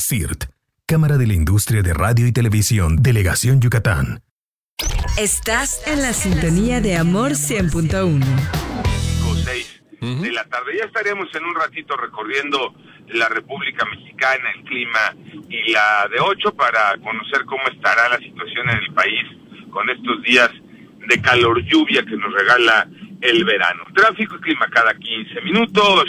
CIRT, Cámara de la Industria de Radio y Televisión, Delegación Yucatán. Estás en la sintonía de Amor 100.1. 6 de la tarde. Ya estaremos en un ratito recorriendo la República Mexicana, el clima, y la de 8 para conocer cómo estará la situación en el país con estos días de calor lluvia que nos regala el verano. Tráfico y clima cada 15 minutos.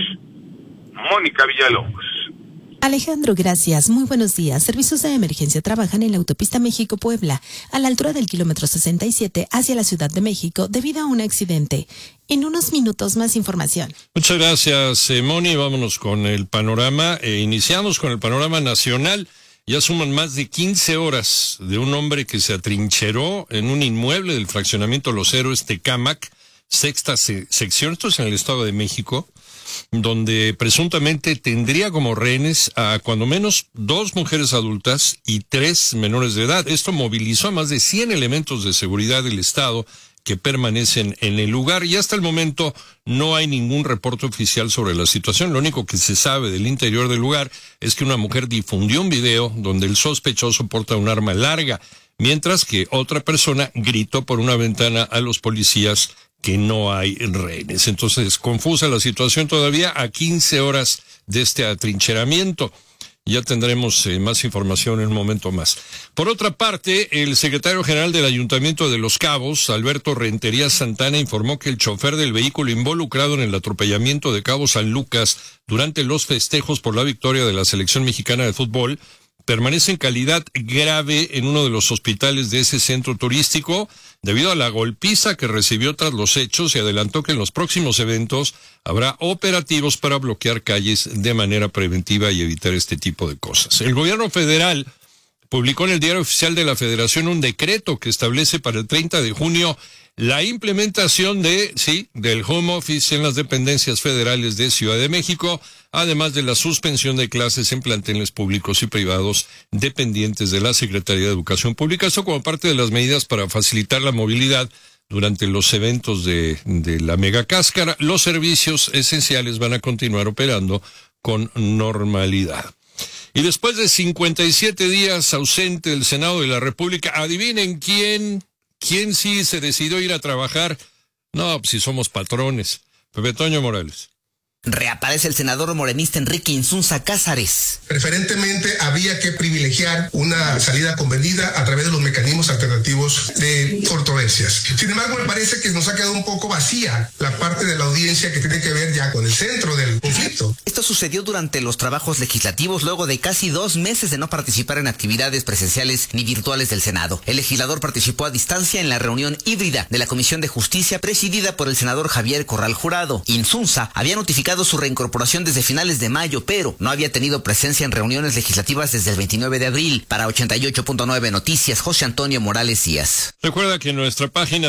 Mónica Villalobos. Alejandro, gracias. Muy buenos días. Servicios de emergencia trabajan en la autopista México-Puebla, a la altura del kilómetro 67 hacia la Ciudad de México, debido a un accidente. En unos minutos más información. Muchas gracias, Moni. Vámonos con el panorama. Iniciamos con el panorama nacional. Ya suman más de 15 horas de un hombre que se atrincheró en un inmueble del fraccionamiento Los Héroes Tecámac, sexta sección, esto es en el Estado de México, donde presuntamente tendría como rehenes a cuando menos 2 mujeres adultas y 3 menores de edad. Esto movilizó a más de 100 elementos de seguridad del Estado que permanecen en el lugar, y hasta el momento no hay ningún reporte oficial sobre la situación. Lo único que se sabe del interior del lugar es que una mujer difundió un video donde el sospechoso porta un arma larga, mientras que otra persona gritó por una ventana a los policías que no hay rehenes. Entonces, confusa la situación todavía a 15 horas de este atrincheramiento. Ya tendremos más información en un momento más. Por otra parte, el secretario general del Ayuntamiento de Los Cabos, Alberto Rentería Santana, informó que el chofer del vehículo involucrado en el atropellamiento de Cabo San Lucas durante los festejos por la victoria de la selección mexicana de fútbol permanece en calidad grave en uno de los hospitales de ese centro turístico debido a la golpiza que recibió tras los hechos, y adelantó que en los próximos eventos habrá operativos para bloquear calles de manera preventiva y evitar este tipo de cosas. El gobierno federal publicó en el Diario Oficial de la Federación un decreto que establece para el 30 de junio la implementación del home office en las dependencias federales de Ciudad de México, además de la suspensión de clases en planteles públicos y privados dependientes de la Secretaría de Educación Pública. Esto como parte de las medidas para facilitar la movilidad durante los eventos de la mega cáscara. Los servicios esenciales van a continuar operando con normalidad. Y después de 57 días ausente del Senado de la República, adivinen quién sí se decidió ir a trabajar. No, pues si somos patrones. Pepe Toño Morales. Reaparece el senador morenista Enrique Insunza Cázares. Preferentemente había que privilegiar una salida convenida a través de los mecanismos alternativos de controversias. Sin embargo, me parece que nos ha quedado un poco vacía la parte de la audiencia que tiene que ver ya con el centro del conflicto. Esto sucedió durante los trabajos legislativos luego de casi 2 meses de no participar en actividades presenciales ni virtuales del Senado. El legislador participó a distancia en la reunión híbrida de la Comisión de Justicia presidida por el senador Javier Corral Jurado. Insunza había notificado su reincorporación desde finales de mayo, pero no había tenido presencia en reuniones legislativas desde el 29 de abril. Para 88.9 Noticias, José Antonio Morales Díaz. Recuerda que en nuestra página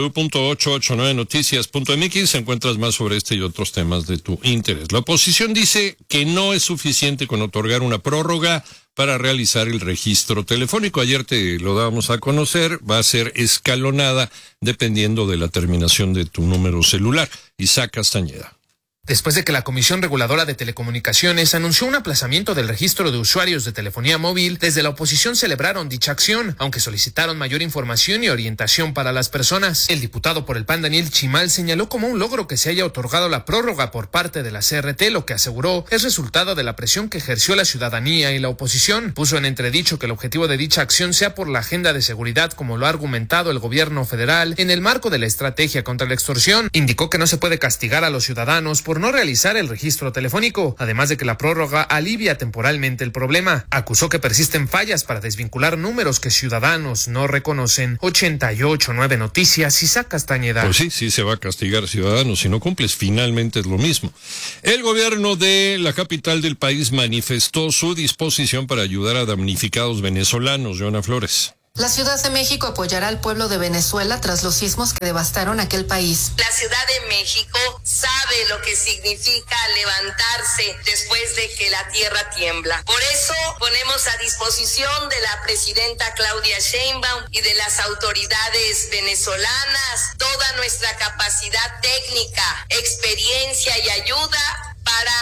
www.889noticias.mx encuentras más sobre este y otros temas de tu interés. La oposición dice que no es suficiente con otorgar una prórroga para realizar el registro telefónico. Ayer te lo dábamos a conocer, va a ser escalonada dependiendo de la terminación de tu número celular. Isaac Castañeda. Después de que la Comisión Reguladora de Telecomunicaciones anunció un aplazamiento del registro de usuarios de telefonía móvil, desde la oposición celebraron dicha acción, aunque solicitaron mayor información y orientación para las personas. El diputado por el PAN, Daniel Chimal, señaló como un logro que se haya otorgado la prórroga por parte de la CRT, lo que aseguró es resultado de la presión que ejerció la ciudadanía y la oposición. Puso en entredicho que el objetivo de dicha acción sea por la agenda de seguridad, como lo ha argumentado el gobierno federal en el marco de la estrategia contra la extorsión. Indicó que no se puede castigar a los ciudadanos por no realizar el registro telefónico, además de que la prórroga alivia temporalmente el problema. Acusó que persisten fallas para desvincular números que ciudadanos no reconocen. 88.9 Noticias, Isaac Castañeda. Pues sí se va a castigar ciudadanos. Si no cumples, finalmente es lo mismo. El gobierno de la capital del país manifestó su disposición para ayudar a damnificados venezolanos. Joana Flores. La Ciudad de México apoyará al pueblo de Venezuela tras los sismos que devastaron aquel país. La Ciudad de México sabe lo que significa levantarse después de que la tierra tiembla. Por eso ponemos a disposición de la presidenta Claudia Sheinbaum y de las autoridades venezolanas toda nuestra capacidad técnica, experiencia y ayuda para